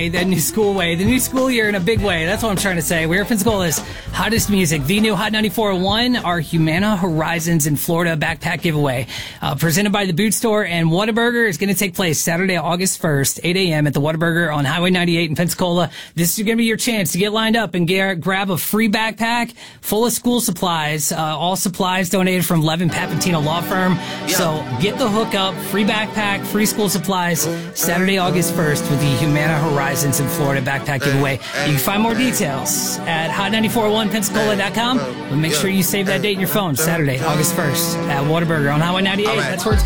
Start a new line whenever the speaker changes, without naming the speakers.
way, the new school year in a big way. That's what I'm trying to say. We're Pensacola's hottest music, the new Hot 94.1, our Humana Horizons in Florida backpack giveaway, presented by the Boot Store and Whataburger, is going to take place Saturday, August 1st, 8 a.m. at the Whataburger on Highway 98 in Pensacola. This is going to be your chance to get lined up and grab a free backpack full of school supplies, all supplies donated from Levin Papantino Law Firm. So get the hookup, free backpack, free school supplies, Saturday, August 1st with the Humana Horizons in Florida backpack giveaway. You can find more details at hot941pensacola.com, but make sure you save that date in your phone, Saturday, August 1st at Whataburger on Highway 98. That's where it's